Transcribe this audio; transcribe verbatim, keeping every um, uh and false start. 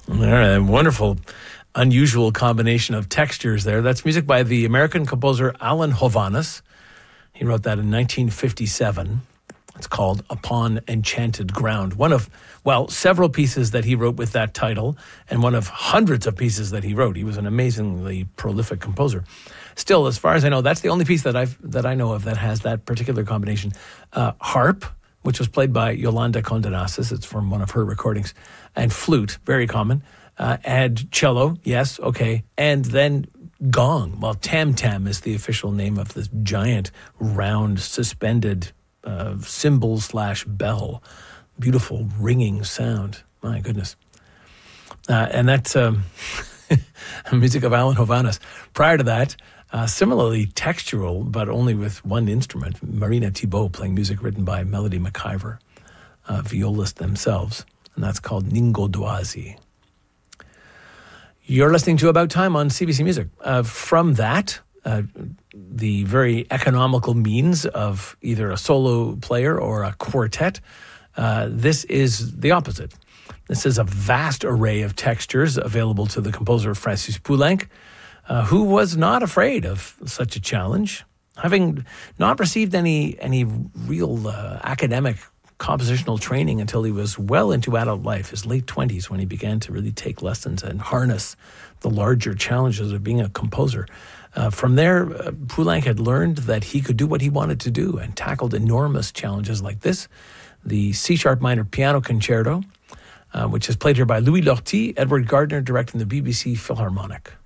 All right, wonderful, unusual combination of textures there. That's music by the American composer Alan Hovhaness. He wrote that in nineteen fifty-seven. It's called Upon Enchanted Ground. One of, well, several pieces that he wrote with that title, and one of hundreds of pieces that he wrote. He was an amazingly prolific composer. Still, as far as I know, that's the only piece that I've that I know of that has that particular combination. Uh, harp, which was played by Yolanda Condenasis. It's from one of her recordings. And flute, very common. Uh, add cello, yes, okay. And then gong. Well, tam-tam is the official name of this giant, round, suspended uh, cymbal slash bell. Beautiful, ringing sound. My goodness. Uh, and that's um, music of Alan Hovhaness. Prior to that, uh, similarly textural, but only with one instrument, Marina Thibault playing music written by Melody McIver, uh, violists themselves. And that's called Ningodoazi. You're listening to About Time on C B C Music. Uh, from that, uh, the very economical means of either a solo player or a quartet, uh, this is the opposite. This is a vast array of textures available to the composer Francis Poulenc, uh, who was not afraid of such a challenge, having not received any any real uh, academic compositional training until he was well into adult life, his late twenties, when he began to really take lessons and harness the larger challenges of being a composer. Uh, from there, uh, Poulenc had learned that he could do what he wanted to do and tackled enormous challenges like this, the C-sharp minor piano concerto, uh, which is played here by Louis Lortie, Edward Gardner directing the B B C Philharmonic.